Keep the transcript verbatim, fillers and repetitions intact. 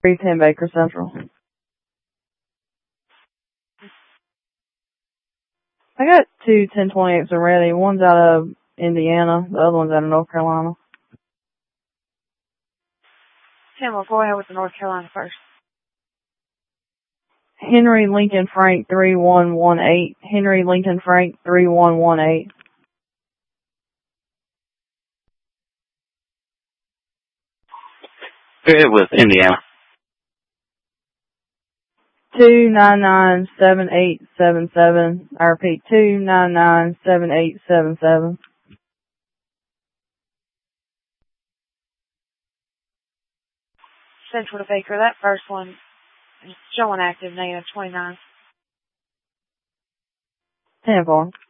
three ten Baker Central. I got two ten twenty-eights already. One's out of Indiana. The other one's out of North Carolina. ten one, go ahead with the North Carolina first. Henry Lincoln Frank three one one eight. Henry Lincoln Frank three one one eight. Go ahead with Indiana. Two nine nine seven eight seven seven. I repeat, two nine nine seven eight seven seven. Central to Baker, that first one is showing active negative twenty-nine. ten four.